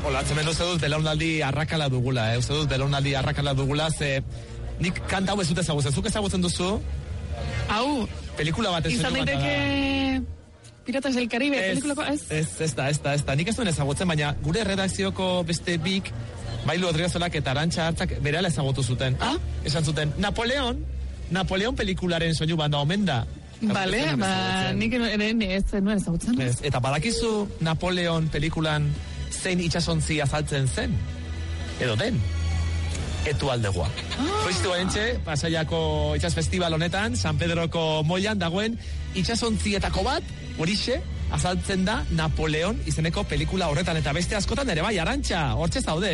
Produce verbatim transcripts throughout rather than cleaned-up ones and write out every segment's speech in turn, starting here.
Hola, hemen uste dut belaunaldi arrakala dugula, eh? Uste dut belaunaldi arrakala dugula, ze nik kanta hau ez dut ezagutzen, zuk ezagutzen duzu? Hau, pelikula bat izan daiteke Piratas del Caribe, ez, pelikulako, ez? Ez, ez da, ez da, ez da, nik ez duen ezagutzen, baina gure redakzioko beste bik, Bailu Odriozolak eta Arantxa Hartzak berehala ezagutu zuten. Ah? Esan zuten, Napoleon, Napoleon pelikularen soinu banda omen da. Bale, ba, nik ere ez nuen ezagutzen. Ez, eta badakizu Napoleon pelikulan zein itxasontzi azaltzen zen? Edo den? Etualdegoa. Ah. Joiztu baintxe, Pasaiako itxas festival honetan, San Pedroko moilan dagoen itxasontzietako bat, horixe, azaltzen da Napoleon izeneko pelikula horretan, eta beste askotan ere bai, Arantxa, hortxe zaude.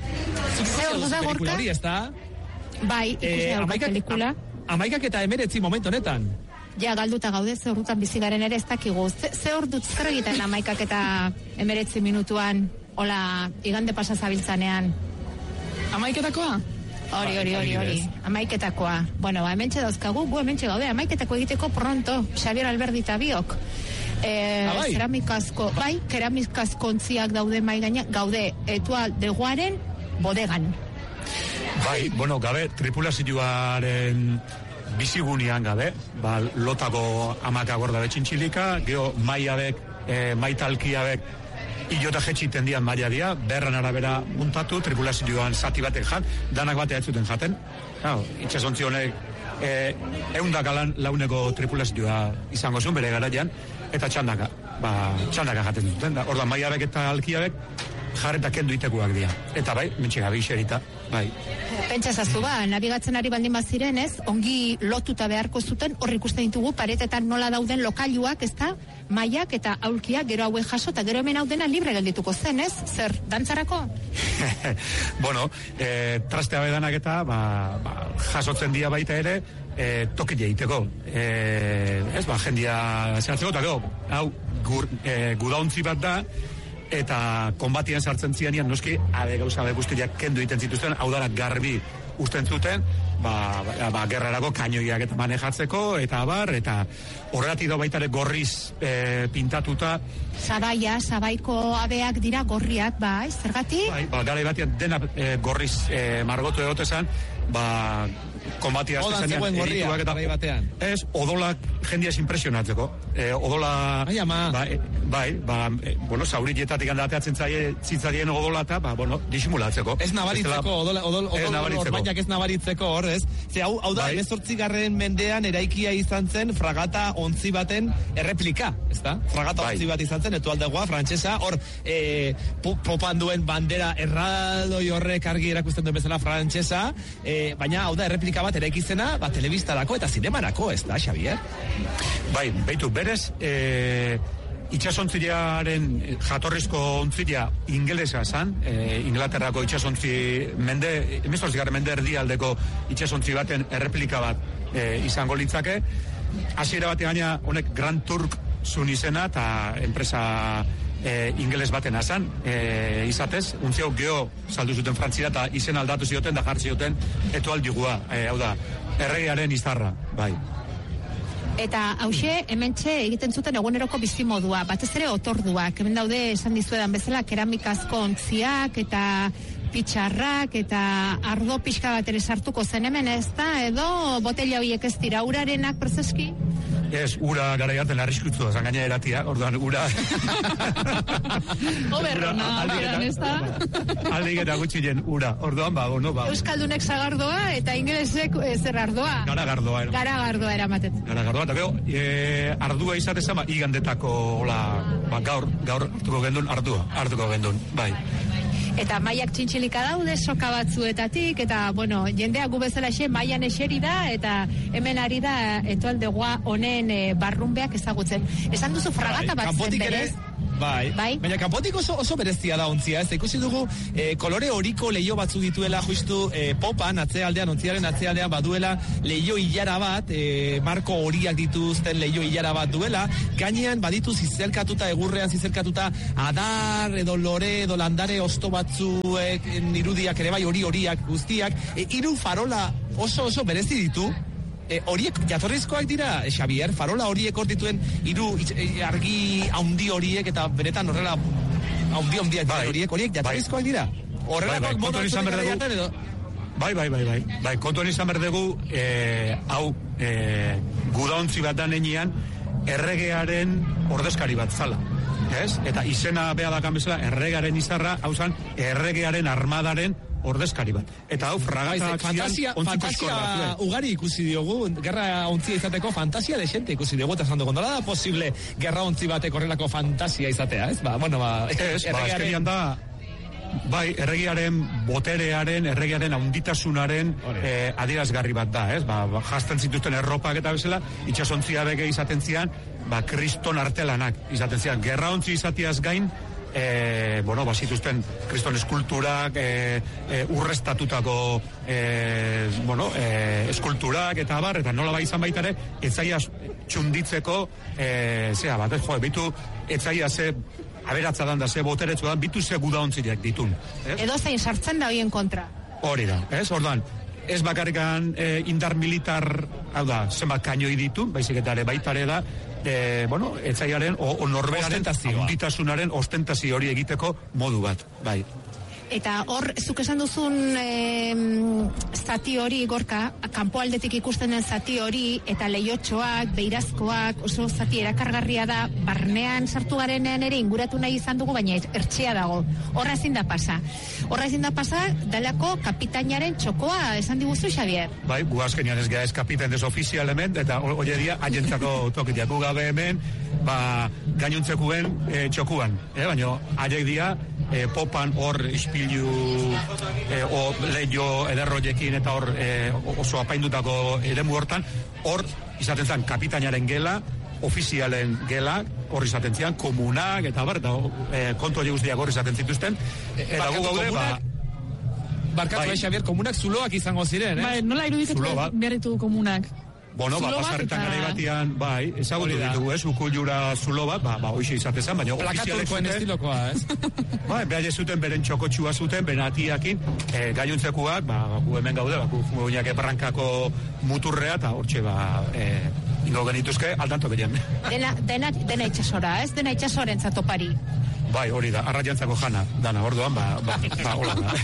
Zer ordu da gorka? Hori, ez da? Bai, ikusi eh, dago pelikula. Amaikak eta emeretzi momentu honetan. Ja, galduta gaude, ze ordutan bizi garen ere ez dakigu. Ze, ze ordut zer egiten amaikak eta emeretzi minutuan, hola, igande pasa zabiltzanean. Amaiketakoa? Hori, hori, hori, hori. Amaiketakoa. Bueno, ba, hementxe dauzkagu, gu hementxe gaude, amaiketako egiteko pronto, Xabier Alberdi eta biok. Eh, ah, bai. Ceramikazko, bai, keramikazko ontziak daude mai gaina, gaude Etualdegoaren bodegan. Bai, bueno, gabe, tripulazioaren bizigunean gabe, ba, lotako amaka gorda betxintxilika, geho maiabek, e, maitalkiabek, ilota jetxiten dian maia dia, berran arabera muntatu, tripulazioan zati batek jat, danak batea ez zuten jaten. Claro, itxasontzi honek, e, eundakalan launeko tripulazioa izango zuen bere garaian, eta txandaka, ba, txandaka jaten duten. Da, ordan maiabek eta alkiabek, jarreta kendu itekuak dira. Eta bai, mentxega bixerita, bai. Pentsa zazu ba, nabigatzen ari baldin baziren ez, ongi lotuta beharko zuten, hor ikusten ditugu paretetan nola dauden lokailuak, ez da, maiak eta aulkiak gero hauek jaso, eta gero hemen hau dena libre geldituko zen, ez? Zer, dantzarako? Bueno, e, trastea bedanak eta, ba, ba, jasotzen dira baita ere, e, tokile egiteko. E, ez, ba, jendia zeratzeko, eta gero, hau, gur, e, gudauntzi bat da, eta konbatian sartzen zianian, noski, abe gauza be guztiak kendu egiten zituzten, hau dara garbi usten zuten, ba, ba, ba gerrarako kainoiak eta manejatzeko, eta abar, eta horregatik da baitare gorriz e, pintatuta. Zabaia, zabaiko abeak dira gorriak, bai, zergatik? Bai, ba, gara batian dena e, gorriz e, margotu egote zen, ba, konbatia azte zenean erituak eta batean. Ez, odolak jendiaz impresionatzeko. E, odola... Ai, ama. Ba, e, bai, ba, e, bueno, zauritietatik handateatzen zitzarien odola eta, ba, bueno, disimulatzeko. Ez nabaritzeko, odola, odol, odol, odol, orbainak ez nabaritzeko, hor, ez? Ze, hau, hau da, bai. hemezortzigarren mendean eraikia izan zen fragata ontzi baten erreplika, ez da? Fragata bai. Ontzi bat izan zen, Etualdegoa, frantsesa, hor, e, popan duen bandera erraldoi horrek argi erakusten duen bezala frantsesa, e, baina, hau da, erreplika bat eraikizena, ba, telebistarako eta zinemarako, ez da, Xabier? Bai, beitu, berez, e, itxasontzilearen jatorrizko ontzilea ingelesa zan, e, Inglaterrako itxasontzi mende, emezortzigarren mende erdialdeko itxasontzi baten erreplika bat e, izango litzake. Hasiera batean gaina honek Grand Turk zun izena eta enpresa e, ingeles baten azan, e, izatez, untzio geho saldu zuten Frantzia eta izen aldatu zioten da jartzi zioten Etualdigua, e, hau da, erregearen izarra, bai. Eta hause, hementxe egiten zuten eguneroko bizimodua, batez ere otorduak, hemen daude esan dizuedan bezala keramikazko ontziak eta pitxarrak eta ardo pixka bat ere sartuko zen hemen, ez da, edo botella horiek ez dira, urarenak prozeski? Ez, ura gara jarten arriskutzu, zan gaina eratia, orduan ura... Oberrona, oberan ez da? Aldik eta gutxinen ura, orduan, ba, bueno, ba... Euskaldunek zagardoa eta ingelesek zer ardoa? Garagardoa. Garagardoa eramaten. Garagardoa, eta gero, e, ardua izatez ama, igandetako, hola, ba, gaur, gaur hartuko gendun, ardua, hartuko gendun, bai. Eta maiak txintxilika daude soka batzuetatik, eta, bueno, jendea gu bezala xe, maian eseri da, eta hemen ari da Etualdegoa honen e, barrunbeak ezagutzen. Esan duzu fragata bat zen berez? Bai, bai. Baina kanpotik oso, oso berezia da ontzia, ez? Ikusi dugu e, kolore horiko leio batzu dituela justu e, popan, atzealdean, ontziaren atzealdean baduela leio hilara bat, e, marko horiak dituzten leio hilara bat duela, gainean baditu zizelkatuta, egurrean zizelkatuta adar, edo lore, edo landare osto batzuek, irudiak ere bai, hori horiak guztiak, e, hiru farola oso oso berezi ditu. E, horiek jatorrizkoak dira, Xabier, farola horiek hor dituen hiru argi haundi horiek eta benetan horrela haundi hondiak Bai. horiek, horiek jatorrizkoak dira. Horrelakoak moda kontuan izan behar dugu. edo... Bai, bai, bai, bai. Bai, kontuan izan behar dugu, eh, hau, eh, gudaontzi bat da nenean, erregearen ordezkari bat zala. Ez? Eta izena beha dakan bezala, erregearen izarra, hau zan, erregearen armadaren ordezkari bat. Eta hau, fragata fantasia, fantasia ugari ikusi diogu, gerra ontzia izateko fantasia desente ikusi diogu, eta zando, kondola da posible gerra ontzi batek horrelako fantasia izatea, ez? Ba, bueno, ba... Ez, ba, ezkenian da... Bai, erregiaren boterearen, erregiaren haunditasunaren eh, adierazgarri bat da, ez? Ba, ba, jazten zituzten erropak eta bezala, itxasontzia bege izaten zian, ba, kriston artelanak izaten zian. Gerraontzi izatiaz gain, eh, bueno, ba, zituzten kriston eskulturak, eh, eh, urrestatutako eh, bueno, eh, eskulturak eta bar, eta nola bai izan baitare, etzaia txunditzeko, eh, zera bat, ez, jo, bitu, etzaia ze... aberatza dan da, ze boteretzu dan, bitu ze gudaontzileak ditun. Ez? Edo zein sartzen da hoien kontra. Hori da, ez? Ordan, ez bakarrikan eh, indar militar, hau da, zenbat kainoi ditu, baizik eta ere baitare da, eh, bueno, etzaiaren, o, o norberaren, haunditasunaren ostentazio hori egiteko modu bat, bai. Eta hor, zuk esan duzun e, zati hori, Gorka, kanpoaldetik ikusten den zati hori, eta lehiotxoak, beirazkoak, oso zati erakargarria da, barnean sartu garenean ere inguratu nahi izan dugu, baina ertxea dago. Horra ezin da pasa. Horra ezin da pasa, dalako kapitainaren txokoa, esan diguzu, Xavier? Bai, gu azkenian ez gara ez kapitain desofizial hemen, eta hori dia, haientzako tokiak gu gabe hemen, ba, gainuntzekuen e, txokuan, eh? Baina, haiek dia, e, popan hor ispilu e, o lehio ederroiekin eta hor e, oso apaindutako eremu hortan, hor izaten zen kapitainaren gela, ofizialen gelak, hor izaten zian, komunak, eta bar, eta e, kontu hori guztiak hor izaten zituzten, eta gu gaude, ba... Barkatu, bai. Xavier, komunak zuloak izango ziren, eh? Bai, nola iruditzen behar ditu komunak? Bueno, ba, pasarretan gara batian, bai, ezagutu ditugu, ez, ukullura zulo bat, ba, ba, hoxe izate zen, baina ofizialek zuten... estilokoa, ez? Ba, behar zuten, beren txokotxua zuten, beren atiakin, e, gaiuntzekuak, ba, gu hemen gaude, ba, gu fungoinak eparrankako muturrea, eta hortxe, ba, e, ingo genituzke, aldanto gehien. Dena, dena, dena itxasora, ez? Dena itxasoren zatopari. Bai, hori da, arraiantzako jana, dana, orduan, ba, ba, ba, hola da.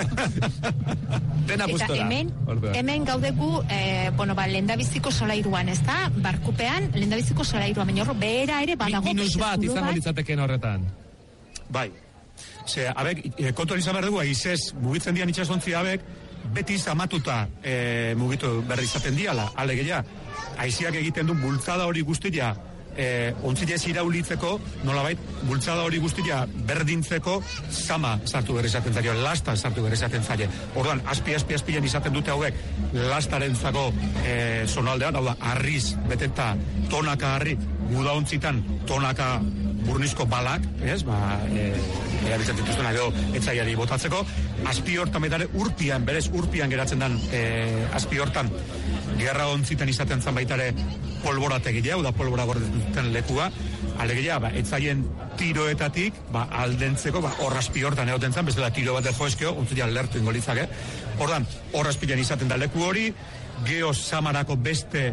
Dena gustora. Eta hemen, hemen gaudegu, eh, bueno, ba, lendabiziko solairuan, ez da? Barkupean, lendabiziko solairuan, baina horro, behera ere, badago... Minus bat, izango litzateken horretan. Bai. Ze, abek, kontuan izan behar dugu, aizez, mugitzen dian itxasontzi abek, beti zamatuta e, mugitu berri izaten diala, alegeia, aiziak egiten du bultzada hori guztia, E, ontzilez iraulitzeko, nolabait, bultzada hori guztia berdintzeko zama sartu berri izaten zaio, lasta sartu berri izaten zaio. Orduan, aspi, aspi, aspian izaten dute hauek lastaren zako e, zonaldean, hau da, arriz, beteta, tonaka harri, gudaontzitan, tonaka burnizko balak, ez, ba, e, erabiltzen dituzten, edo, etzaiari botatzeko, aspi hortan betare, urpian, berez urpian geratzen den e, aspi hortan, gerra ontzitan izaten zan baitare polborategilea, hau da polbora gordetzen lekua, alegia, ba, etzaien tiroetatik, ba, aldentzeko, ba, horrazpi hortan egoten zan, bezala tiro bat joezkeo, ontzilean lertu ingolitzake, hordan, horrazpilean izaten da leku hori, geho samarako beste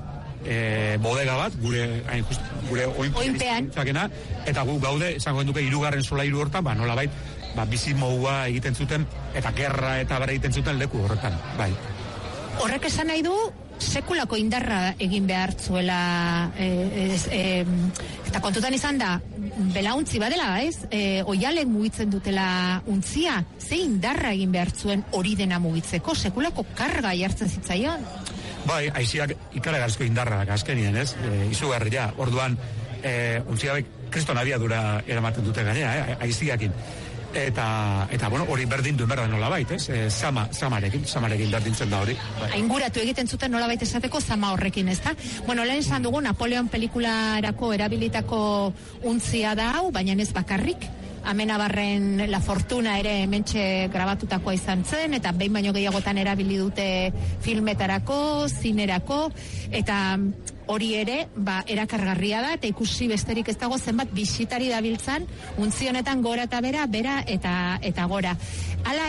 e, bodega bat, gure, hain just, gure oinpean, eta gu gaude, esango genduke, irugarren solairu hortan, ba, nola bait, ba, bizimoua egiten zuten, eta gerra eta bera egiten zuten leku horretan, bai. Horrek esan nahi du, sekulako indarra egin behar zuela, e, e, eta kontutan izan da, belauntzi badela, ez? E, oialek mugitzen dutela untzia, ze indarra egin behar zuen hori dena mugitzeko, sekulako karga jartzen zitzaion? Bai, aiziak ikaragarrizko indarra azkenien, ez? E, izugarria, orduan, e, untziabek kriston abiadura eramaten dute gainera, eh? Aiziakin. Eta, eta bueno, hori berdin duen berda nola bait, ez? E, zama, zamarekin, zamarekin berdintzen da hori. Bai. Ainguratu egiten zuten nola bait esateko zama horrekin, ez da? Bueno, lehen esan dugu, Napoleon pelikularako erabilitako untzia da hau, baina ez bakarrik. Amenabarren La Fortuna ere hementxe grabatutakoa izan zen, eta behin baino gehiagotan erabili dute filmetarako, zinerako, eta hori ere, ba, erakargarria da, eta ikusi besterik ez dago zenbat bisitari dabiltzan, untzi honetan gora eta bera, bera eta, eta gora. Hala